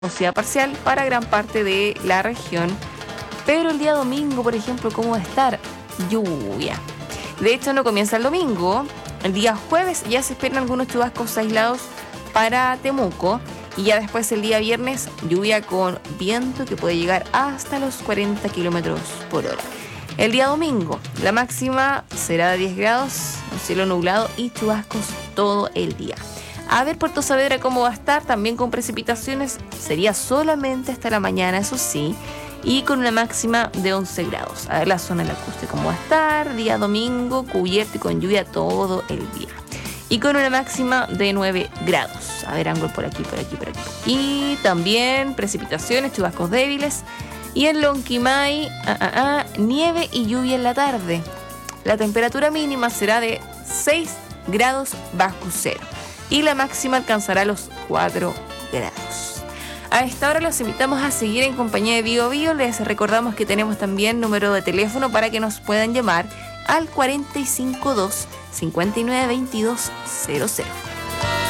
nubosidad parcial para gran parte de la región. Pero el día domingo, por ejemplo, ¿cómo va a estar? Lluvia. De hecho, no comienza el domingo. El día jueves ya se esperan algunos chubascos aislados para Temuco. Y ya después el día viernes, lluvia con viento que puede llegar hasta los 40 kilómetros por hora. El día domingo, la máxima será de 10 grados, un cielo nublado y chubascos todo el día. A ver, Puerto Saavedra, cómo va a estar, también con precipitaciones, sería solamente hasta la mañana, eso sí, y con una máxima de 11 grados. A ver la zona lacustre, cómo va a estar, día domingo, cubierto y con lluvia todo el día. Y con una máxima de 9 grados. A ver, ángulo por aquí. Y también precipitaciones, chubascos débiles. Y en Lonquimay, nieve y lluvia en la tarde. La temperatura mínima será de 6 grados bajo cero. Y la máxima alcanzará los 4 grados. A esta hora los invitamos a seguir en compañía de Bio Bio. Les recordamos que tenemos también número de teléfono para que nos puedan llamar al 452 5922 00.